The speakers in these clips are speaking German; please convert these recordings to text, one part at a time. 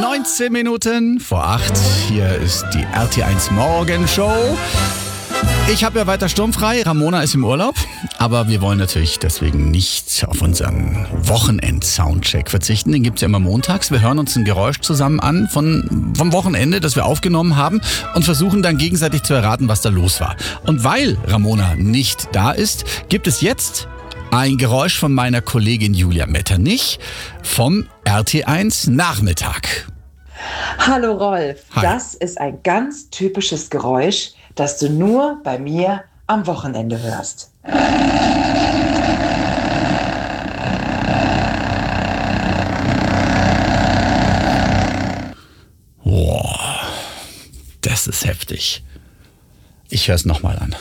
19 Minuten vor 8. Hier ist die RT1 Morgenshow. Ich habe ja weiter sturmfrei, Ramona ist im Urlaub, aber wir wollen natürlich deswegen nicht auf unseren Wochenend-Soundcheck verzichten. Den gibt's ja immer montags. Wir hören uns ein Geräusch zusammen an vom Wochenende, das wir aufgenommen haben und versuchen dann gegenseitig zu erraten, was da los war. Und weil Ramona nicht da ist, gibt es jetzt ein Geräusch von meiner Kollegin Julia Metternich vom RT1 Nachmittag. Hallo Rolf, Hi. Das ist ein ganz typisches Geräusch, das du nur bei mir am Wochenende hörst. Boah, das ist heftig. Ich höre es nochmal an.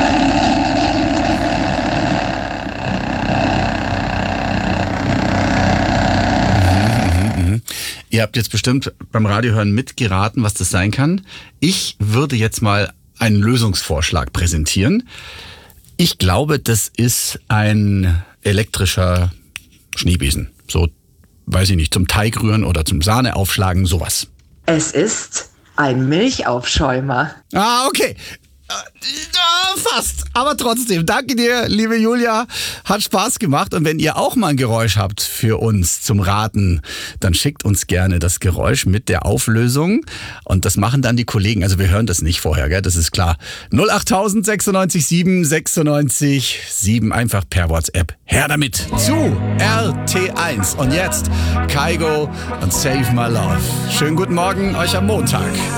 Ihr habt jetzt bestimmt beim Radiohören mitgeraten, was das sein kann. Ich würde jetzt mal einen Lösungsvorschlag präsentieren. Ich glaube, das ist ein elektrischer Schneebesen. So, weiß ich nicht, zum Teig rühren oder zum Sahne aufschlagen, sowas. Es ist ein Milchaufschäumer. Ah, okay. Fast, aber trotzdem. Danke dir, liebe Julia. Hat Spaß gemacht. Und wenn ihr auch mal ein Geräusch habt für uns zum Raten, dann schickt uns gerne das Geräusch mit der Auflösung. Und das machen dann die Kollegen. Also wir hören das nicht vorher, gell? Das ist klar. 08000 96 7 96 7. Einfach per WhatsApp. Her damit zu RT1. Und jetzt Kygo und Save My Love. Schönen guten Morgen euch am Montag.